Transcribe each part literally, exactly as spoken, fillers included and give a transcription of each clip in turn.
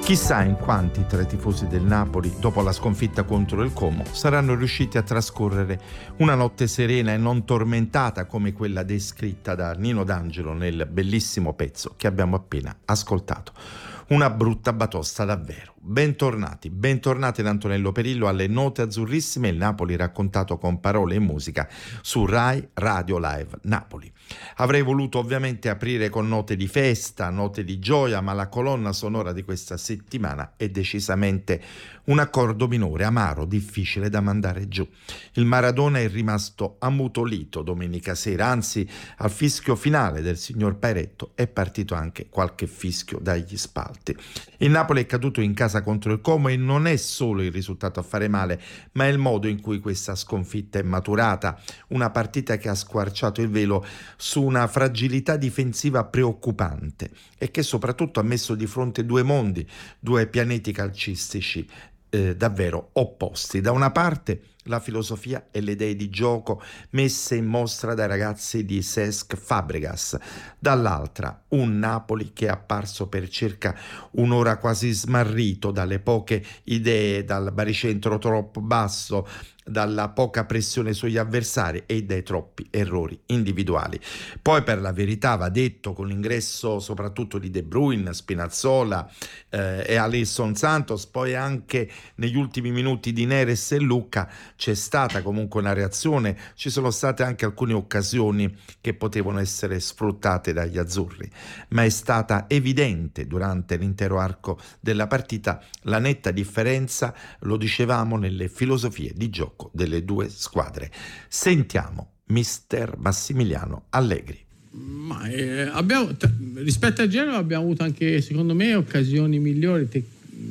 Chissà in quanti tra i tifosi del Napoli, dopo la sconfitta contro il Como, saranno riusciti a trascorrere una notte serena e non tormentata come quella descritta da Nino D'Angelo nel bellissimo pezzo che abbiamo appena ascoltato. Una brutta batosta davvero. Bentornati, bentornati da Antonello Perillo alle Note Azzurrissime, il Napoli raccontato con parole e musica su Rai Radio Live Napoli. Avrei voluto ovviamente aprire con note di festa, note di gioia, ma la colonna sonora di questa settimana è decisamente un accordo minore, amaro, difficile da mandare giù. Il Maradona è rimasto ammutolito domenica sera, anzi al fischio finale del signor Pairetto è partito anche qualche fischio dagli spalti. Il Napoli è caduto in casa contro il Como e non è solo il risultato a fare male, ma è il modo in cui questa sconfitta è maturata, una partita che ha squarciato il velo su una fragilità difensiva preoccupante e che soprattutto ha messo di fronte due mondi, due pianeti calcistici eh, davvero opposti. Da una parte la filosofia e le idee di gioco messe in mostra dai ragazzi di Cesc Fabregas, dall'altra un Napoli che è apparso per circa un'ora quasi smarrito dalle poche idee, dal baricentro troppo basso, dalla poca pressione sugli avversari e dai troppi errori individuali. Poi, per la verità, va detto, con l'ingresso soprattutto di De Bruyne, Spinazzola eh, e Alisson Santos, poi anche negli ultimi minuti di Neres e Lucca, c'è stata comunque una reazione, ci sono state anche alcune occasioni che potevano essere sfruttate dagli azzurri, ma è stata evidente durante l'intero arco della partita la netta differenza, lo dicevamo, nelle filosofie di gioco delle due squadre. Sentiamo mister Massimiliano Allegri. Ma, eh, abbiamo, t- rispetto a Genova abbiamo avuto anche, secondo me, occasioni migliori, te-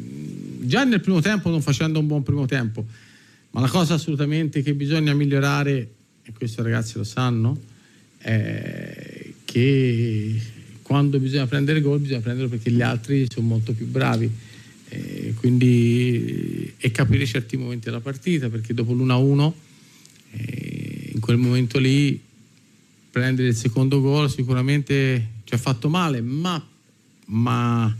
già nel primo tempo, non facendo un buon primo tempo, ma la cosa assolutamente che bisogna migliorare, e questo i ragazzi lo sanno, è che quando bisogna prendere gol bisogna prenderlo perché gli altri sono molto più bravi. E quindi e capire certi momenti della partita, perché dopo l'uno a uno eh, in quel momento lì prendere il secondo gol sicuramente ci ha fatto male, ma, ma,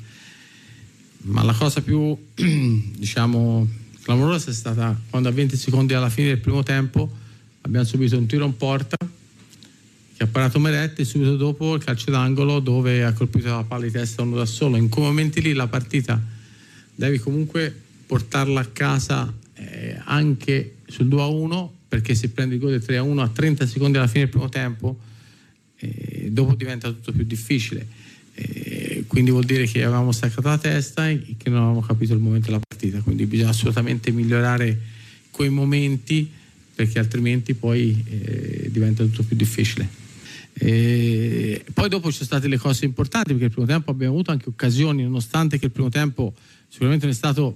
ma la cosa più diciamo clamorosa è stata quando a venti secondi alla fine del primo tempo abbiamo subito un tiro in porta che ha parato Meret e subito dopo il calcio d'angolo dove ha colpito la palla di testa uno da solo. In quei momenti lì la partita devi comunque portarla a casa eh, anche sul due a uno, perché se prendi il gol del tre a uno a trenta secondi alla fine del primo tempo eh, dopo diventa tutto più difficile, eh, quindi vuol dire che avevamo staccato la testa e che non avevamo capito il momento della partita, quindi bisogna assolutamente migliorare quei momenti perché altrimenti poi eh, diventa tutto più difficile. E poi dopo ci sono state le cose importanti, perché il primo tempo abbiamo avuto anche occasioni, nonostante che il primo tempo sicuramente non è stato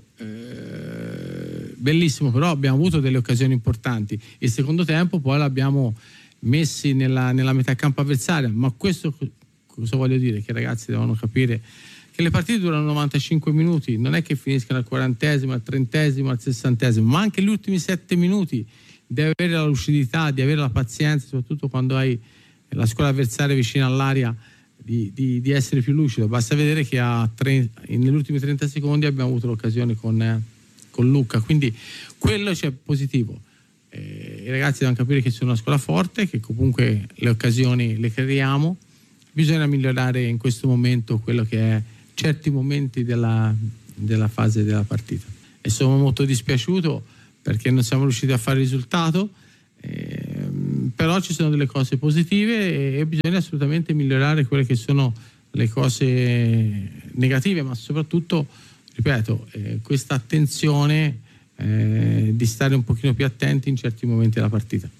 eh, bellissimo, però abbiamo avuto delle occasioni importanti. Il secondo tempo poi l'abbiamo messi nella, nella metà campo avversaria, ma questo cosa voglio dire? Che i ragazzi devono capire che le partite durano novantacinque minuti, non è che finiscano al quarantesimo, al trentesimo, al sessantesimo, ma anche gli ultimi sette minuti devi avere la lucidità, di avere la pazienza, soprattutto quando hai la squadra avversaria vicina all'aria, di, di, di essere più lucido. Basta vedere che a tre, negli ultimi trenta secondi abbiamo avuto l'occasione con, eh, con Lucca, quindi quello c'è positivo. Eh, i ragazzi devono capire che sono una squadra forte, che comunque le occasioni le creiamo, bisogna migliorare in questo momento quello che è certi momenti della, della fase della partita. E sono molto dispiaciuto perché non siamo riusciti a fare il risultato, eh, però ci sono delle cose positive e, e bisogna assolutamente migliorare quelle che sono le cose negative, ma soprattutto, ripeto, eh, questa attenzione eh, di stare un pochino più attenti in certi momenti della partita.